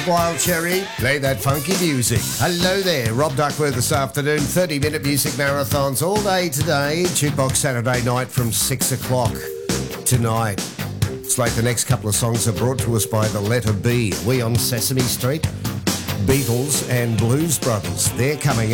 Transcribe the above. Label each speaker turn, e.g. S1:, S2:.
S1: Wild Cherry, play that funky music. Hello there, Rob Duckworth this afternoon. 30-minute music marathons all day today. Jukebox Saturday night from 6 o'clock tonight. It's like the next couple of songs are brought to us by the letter B. We on Sesame Street, Beatles and Blues Brothers. They're coming